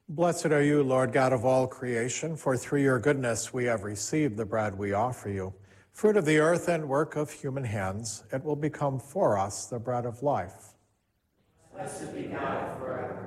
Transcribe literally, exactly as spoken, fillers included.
Blessed are you, Lord God of all creation, for through your goodness we have received the bread we offer you. Fruit of the earth and work of human hands, it will become for us the bread of life. Blessed be God forever.